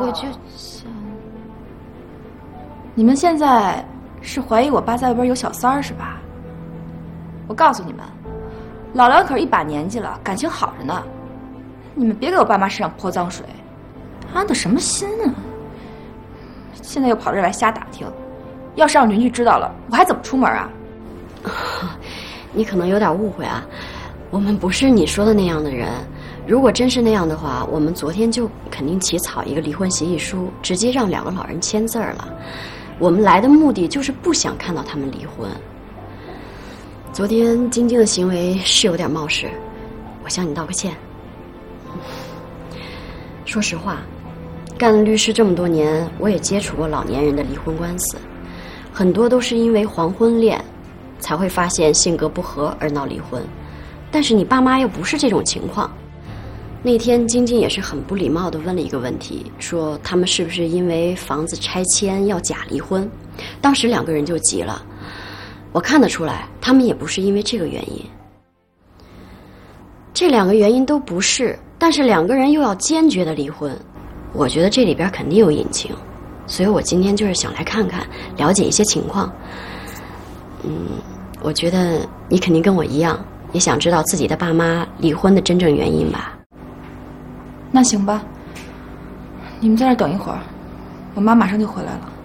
我就想，你们现在是怀疑我爸在外边有小三儿是吧？我告诉你们，老梁可是一把年纪了，感情好着呢。你们别给我爸妈身上泼脏水，安的什么心啊？现在又跑这儿来瞎打听，要是让邻居知道了，我还怎么出门啊？ 你可能有点误会啊，我们不是你说的那样的人。如果真是那样的话，我们昨天就肯定起草一个离婚协议书，直接让2个老人签字了。我们来的目的就是不想看到他们离婚。昨天晶晶的行为是有点冒失，我向你道个歉。说实话，干了律师这么多年，我也接触过老年人的离婚官司，很多都是因为黄昏恋才会发现性格不合而闹离婚，但是你爸妈又不是这种情况。那天晶晶也是很不礼貌地问了一个问题，说他们是不是因为房子拆迁要假离婚。当时2个人就急了，我看得出来他们也不是因为这个原因。这2个原因都不是，但是2个人又要坚决的离婚，我觉得这里边肯定有隐情，所以我今天就是想来看看，了解一些情况。我觉得你肯定跟我一样，也想知道自己的爸妈离婚的真正原因吧。 那行吧，你们在这儿等一会儿，我妈马上就回来了。